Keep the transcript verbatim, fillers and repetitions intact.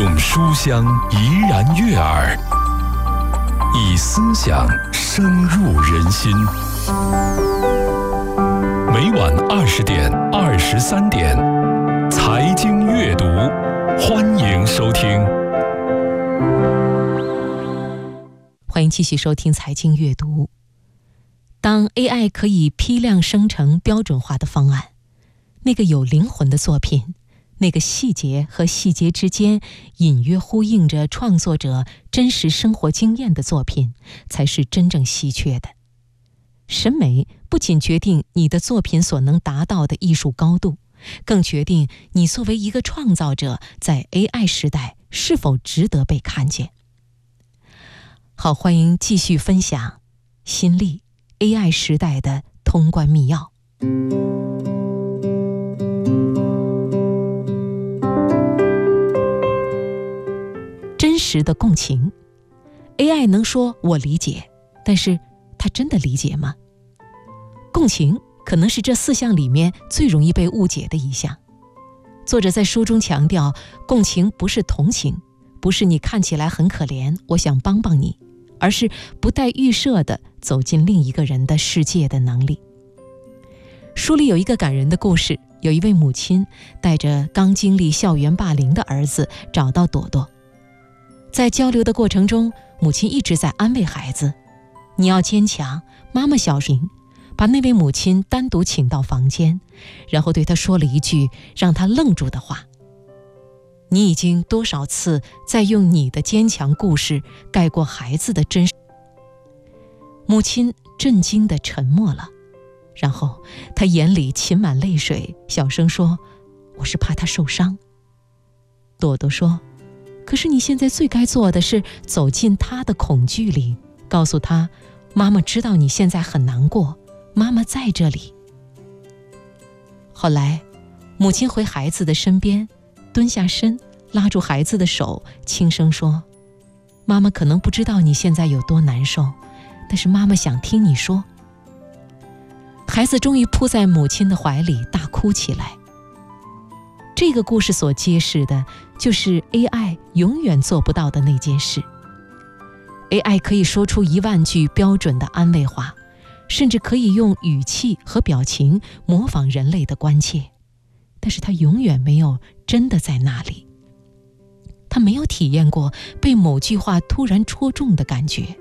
用书香怡然悦耳，以思想深入人心。每晚二十点、二十三点，财经阅读，欢迎收听。 欢迎继续收听财经阅读。当 A I 可以批量生成标准化的方案，那个有灵魂的作品，那个细节和细节之间隐约呼应着创作者真实生活经验的作品，才是真正稀缺的。审美不仅决定你的作品所能达到的艺术高度，更决定你作为一个创造者在 A I 时代是否值得被看见。好，欢迎继续分享新力 A I 时代的通关密钥。真实的共情。 A I 能说我理解，但是它真的理解吗？共情可能是这四项里面最容易被误解的一项。作者在书中强调，共情不是同情，不是你看起来很可怜，我想帮帮你，而是不带预设的走进另一个人的世界的能力。书里有一个感人的故事，有一位母亲带着刚经历校园霸凌的儿子找到朵朵。在交流的过程中，母亲一直在安慰孩子，你要坚强，妈妈小心，把那位母亲单独请到房间，然后对她说了一句让她愣住的话，你已经多少次在用你的坚强故事盖过孩子的真实。母亲震惊地沉默了，然后她眼里噙满泪水，小声说，我是怕他受伤。朵朵说，可是你现在最该做的是走进他的恐惧里，告诉他，妈妈知道你现在很难过，妈妈在这里。后来母亲回孩子的身边，蹲下身，拉住孩子的手，轻声说，妈妈可能不知道你现在有多难受，但是妈妈想听你说。孩子终于扑在母亲的怀里大哭起来。这个故事所揭示的就是 A I 永远做不到的那件事。 A I 可以说出一万句标准的安慰话，甚至可以用语气和表情模仿人类的关切，但是它永远没有真的在那里。它没有体验过被某句话突然戳中的感觉，